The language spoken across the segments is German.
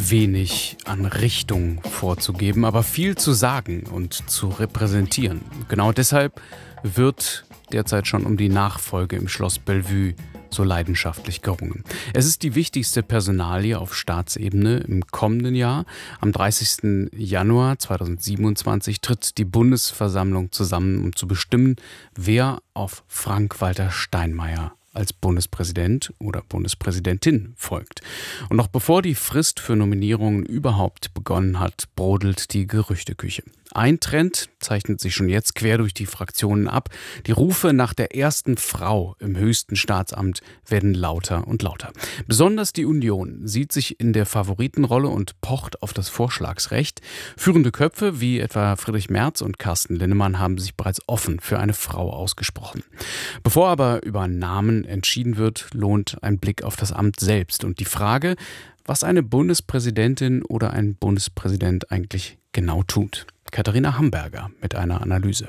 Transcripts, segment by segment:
wenig an Richtung vorzugeben, aber viel zu sagen und zu repräsentieren. Genau deshalb wird derzeit schon um die Nachfolge im Schloss Bellevue so leidenschaftlich gerungen. Es ist die wichtigste Personalie auf Staatsebene im kommenden Jahr. Am 30. Januar 2027 tritt die Bundesversammlung zusammen, um zu bestimmen, wer auf Frank-Walter Steinmeier als Bundespräsident oder Bundespräsidentin folgt. Und noch bevor die Frist für Nominierungen überhaupt begonnen hat, brodelt die Gerüchteküche. Ein Trend zeichnet sich schon jetzt quer durch die Fraktionen ab. Die Rufe nach der ersten Frau im höchsten Staatsamt werden lauter und lauter. Besonders die Union sieht sich in der Favoritenrolle und pocht auf das Vorschlagsrecht. Führende Köpfe wie etwa Friedrich Merz und Carsten Linnemann haben sich bereits offen für eine Frau ausgesprochen. Bevor aber über Namen entschieden wird, lohnt ein Blick auf das Amt selbst und die Frage, was eine Bundespräsidentin oder ein Bundespräsident eigentlich genau tut. Katharina Hamburger mit einer Analyse.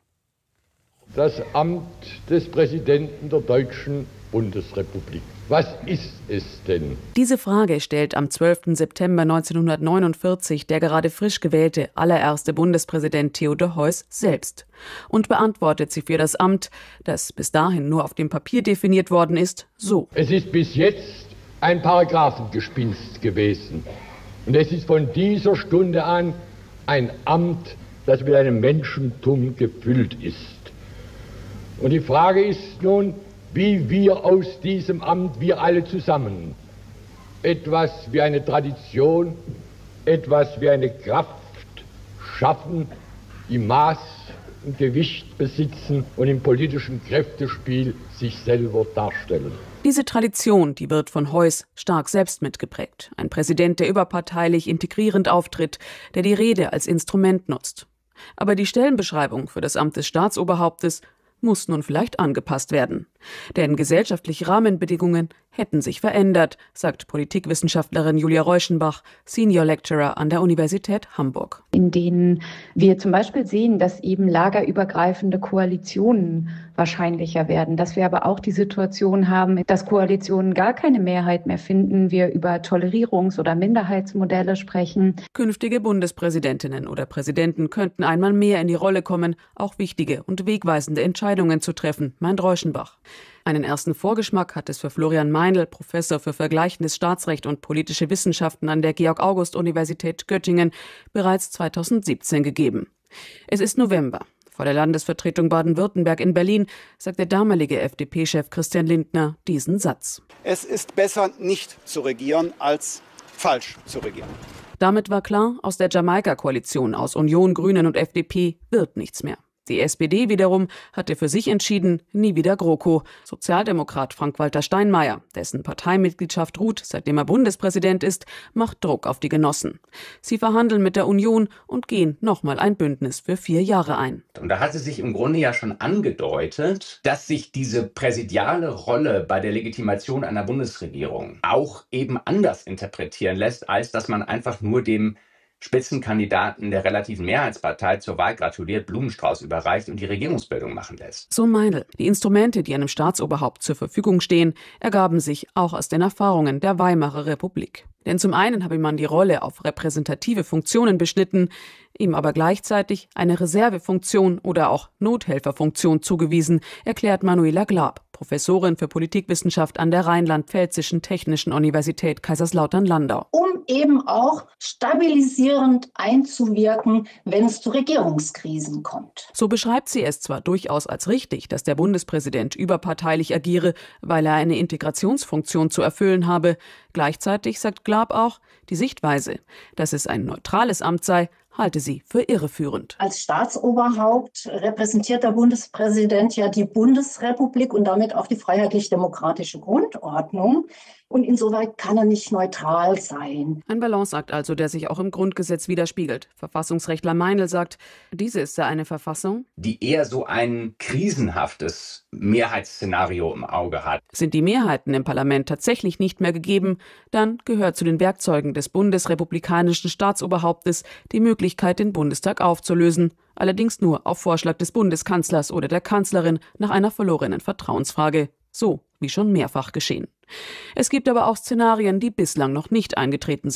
Das Amt des Präsidenten der Deutschen Bundesrepublik. Was ist es denn? Diese Frage stellt am 12. September 1949 der gerade frisch gewählte allererste Bundespräsident Theodor Heuss selbst und beantwortet sie für das Amt, das bis dahin nur auf dem Papier definiert worden ist, so. Es ist bis jetzt ein Paragraphengespinst gewesen. Und es ist von dieser Stunde an ein Amt, das mit einem Menschentum gefüllt ist. Und die Frage ist nun, wie wir aus diesem Amt, wir alle zusammen, etwas wie eine Tradition, etwas wie eine Kraft schaffen, die Maß und Gewicht besitzen und im politischen Kräftespiel sich selber darstellen. Diese Tradition, die wird von Heuss stark selbst mitgeprägt. Ein Präsident, der überparteilich integrierend auftritt, der die Rede als Instrument nutzt. Aber die Stellenbeschreibung für das Amt des Staatsoberhauptes muss nun vielleicht angepasst werden. Denn gesellschaftliche Rahmenbedingungen hätten sich verändert, sagt Politikwissenschaftlerin Julia Reuschenbach, Senior Lecturer an der Universität Hamburg. In denen wir zum Beispiel sehen, dass eben lagerübergreifende Koalitionen wahrscheinlicher werden, dass wir aber auch die Situation haben, dass Koalitionen gar keine Mehrheit mehr finden, wir über Tolerierungs- oder Minderheitsmodelle sprechen. Künftige Bundespräsidentinnen oder Präsidenten könnten einmal mehr in die Rolle kommen, auch wichtige und wegweisende Entscheidungen zu treffen, meint Reuschenbach. Einen ersten Vorgeschmack hat es für Florian Meinl, Professor für Vergleichendes Staatsrecht und politische Wissenschaften an der Georg-August-Universität Göttingen, bereits 2017 gegeben. Es ist November. Vor der Landesvertretung Baden-Württemberg in Berlin sagt der damalige FDP-Chef Christian Lindner diesen Satz. Es ist besser, nicht zu regieren, als falsch zu regieren. Damit war klar, aus der Jamaika-Koalition aus Union, Grünen und FDP wird nichts mehr. Die SPD wiederum hatte für sich entschieden, nie wieder GroKo. Sozialdemokrat Frank-Walter Steinmeier, dessen Parteimitgliedschaft ruht, seitdem er Bundespräsident ist, macht Druck auf die Genossen. Sie verhandeln mit der Union und gehen nochmal ein Bündnis für 4 Jahre ein. Und da hatte sich im Grunde ja schon angedeutet, dass sich diese präsidiale Rolle bei der Legitimation einer Bundesregierung auch eben anders interpretieren lässt, als dass man einfach nur dem Spitzenkandidaten der relativen Mehrheitspartei zur Wahl gratuliert, Blumenstrauß überreicht und die Regierungsbildung machen lässt. So Meinl. Die Instrumente, die einem Staatsoberhaupt zur Verfügung stehen, ergaben sich auch aus den Erfahrungen der Weimarer Republik. Denn zum einen habe man die Rolle auf repräsentative Funktionen beschnitten, ihm aber gleichzeitig eine Reservefunktion oder auch Nothelferfunktion zugewiesen, erklärt Manuela Glab, Professorin für Politikwissenschaft an der Rheinland-Pfälzischen Technischen Universität Kaiserslautern-Landau. Um eben auch stabilisierend einzuwirken, wenn es zu Regierungskrisen kommt. So beschreibt sie es zwar durchaus als richtig, dass der Bundespräsident überparteilich agiere, weil er eine Integrationsfunktion zu erfüllen habe. Gleichzeitig sagt Glab auch, die Sichtweise, dass es ein neutrales Amt sei, halte sie für irreführend. Als Staatsoberhaupt repräsentiert der Bundespräsident ja die Bundesrepublik und damit auch die freiheitlich-demokratische Grundordnung. Und insoweit kann er nicht neutral sein. Ein Balanceakt also, der sich auch im Grundgesetz widerspiegelt. Verfassungsrechtler Meinl sagt, diese ist ja eine Verfassung, die eher so ein krisenhaftes Mehrheitsszenario im Auge hat. Sind die Mehrheiten im Parlament tatsächlich nicht mehr gegeben, dann gehört zu den Werkzeugen des bundesrepublikanischen Staatsoberhauptes die Möglichkeit, den Bundestag aufzulösen. Allerdings nur auf Vorschlag des Bundeskanzlers oder der Kanzlerin nach einer verlorenen Vertrauensfrage. So wie schon mehrfach geschehen. Es gibt aber auch Szenarien, die bislang noch nicht eingetreten sind.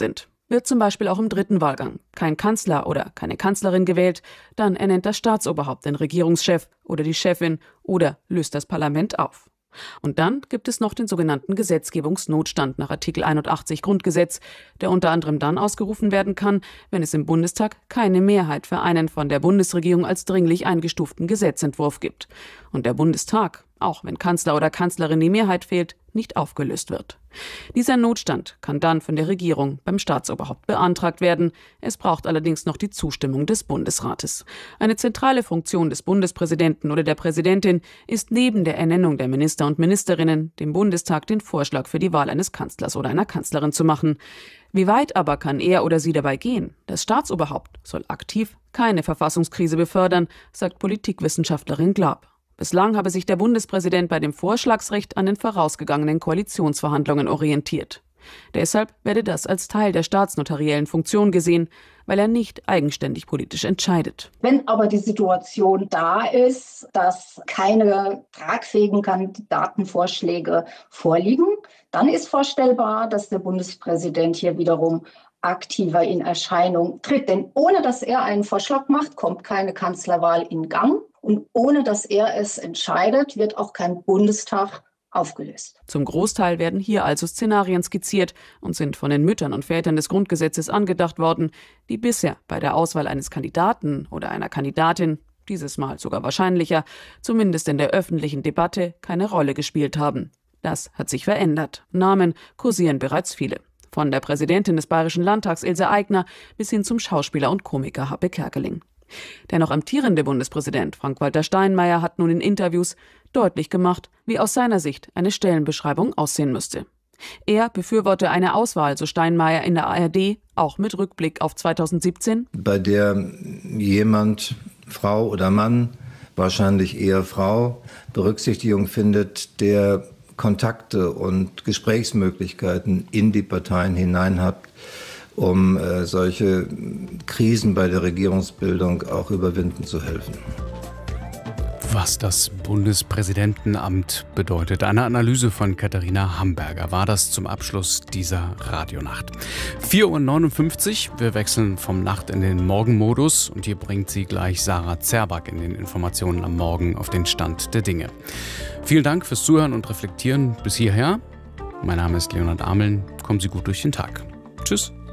Wird zum Beispiel auch im dritten Wahlgang kein Kanzler oder keine Kanzlerin gewählt, dann ernennt das Staatsoberhaupt den Regierungschef oder die Chefin oder löst das Parlament auf. Und dann gibt es noch den sogenannten Gesetzgebungsnotstand nach Artikel 81 Grundgesetz, der unter anderem dann ausgerufen werden kann, wenn es im Bundestag keine Mehrheit für einen von der Bundesregierung als dringlich eingestuften Gesetzentwurf gibt und der Bundestag, auch wenn Kanzler oder Kanzlerin die Mehrheit fehlt, nicht aufgelöst wird. Dieser Notstand kann dann von der Regierung beim Staatsoberhaupt beantragt werden. Es braucht allerdings noch die Zustimmung des Bundesrates. Eine zentrale Funktion des Bundespräsidenten oder der Präsidentin ist neben der Ernennung der Minister und Ministerinnen, dem Bundestag den Vorschlag für die Wahl eines Kanzlers oder einer Kanzlerin zu machen. Wie weit aber kann er oder sie dabei gehen? Das Staatsoberhaupt soll aktiv keine Verfassungskrise befördern, sagt Politikwissenschaftlerin Glab. Bislang habe sich der Bundespräsident bei dem Vorschlagsrecht an den vorausgegangenen Koalitionsverhandlungen orientiert. Deshalb werde das als Teil der staatsnotariellen Funktion gesehen, weil er nicht eigenständig politisch entscheidet. Wenn aber die Situation da ist, dass keine tragfähigen Kandidatenvorschläge vorliegen, dann ist vorstellbar, dass der Bundespräsident hier wiederum aktiver in Erscheinung tritt. Denn ohne dass er einen Vorschlag macht, kommt keine Kanzlerwahl in Gang. Und ohne dass er es entscheidet, wird auch kein Bundestag aufgelöst. Zum Großteil werden hier also Szenarien skizziert und sind von den Müttern und Vätern des Grundgesetzes angedacht worden, die bisher bei der Auswahl eines Kandidaten oder einer Kandidatin, dieses Mal sogar wahrscheinlicher, zumindest in der öffentlichen Debatte keine Rolle gespielt haben. Das hat sich verändert. Namen kursieren bereits viele. Von der Präsidentin des Bayerischen Landtags Ilse Aigner bis hin zum Schauspieler und Komiker Happe Kerkeling. Der noch amtierende Bundespräsident Frank-Walter Steinmeier hat nun in Interviews deutlich gemacht, wie aus seiner Sicht eine Stellenbeschreibung aussehen müsste. Er befürworte eine Auswahl, so Steinmeier, in der ARD, auch mit Rückblick auf 2017, bei der jemand, Frau oder Mann, wahrscheinlich eher Frau, Berücksichtigung findet, der Kontakte und Gesprächsmöglichkeiten in die Parteien hinein hat, um solche Krisen bei der Regierungsbildung auch überwinden zu helfen. Was das Bundespräsidentenamt bedeutet. Eine Analyse von Katharina Hamburger war das zum Abschluss dieser Radionacht. 4:59 Uhr, wir wechseln vom Nacht- in den Morgenmodus und hier bringt sie gleich Sarah Zerback in den Informationen am Morgen auf den Stand der Dinge. Vielen Dank fürs Zuhören und Reflektieren bis hierher. Mein Name ist Leonhard Ameln. Kommen Sie gut durch den Tag. Tschüss.